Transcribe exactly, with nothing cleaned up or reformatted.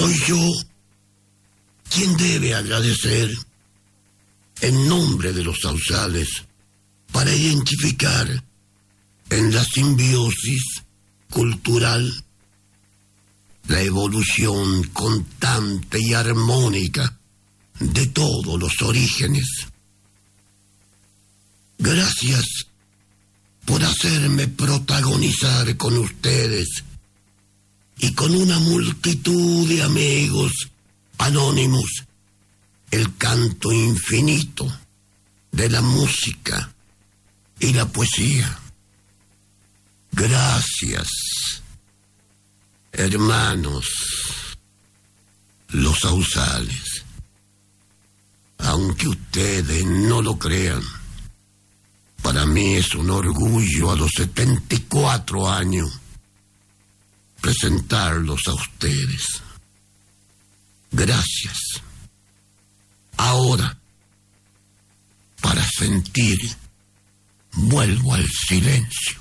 Soy yo quien debe agradecer en nombre de los sausales para identificar en la simbiosis cultural la evolución constante y armónica de todos los orígenes. Gracias por hacerme protagonizar con ustedes y con una multitud de amigos anónimos el canto infinito de la música y la poesía. Gracias, hermanos, los sausales. Aunque ustedes no lo crean, para mí es un orgullo a los setenta y cuatro años presentarlos a ustedes. Gracias. Ahora, para sentir, vuelvo al silencio.